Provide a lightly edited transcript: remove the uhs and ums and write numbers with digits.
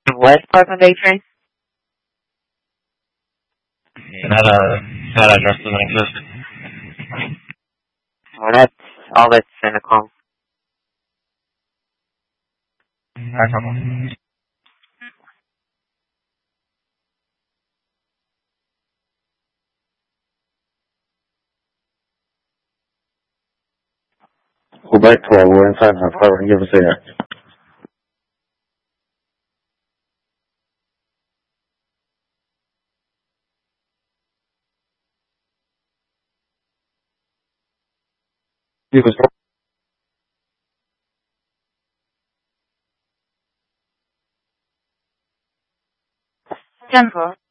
What Parkland Bay train? That address doesn't exist. Well, that's all that's cynical. I don't know. Go back to our war inside my car and give us that. Give us 10-4.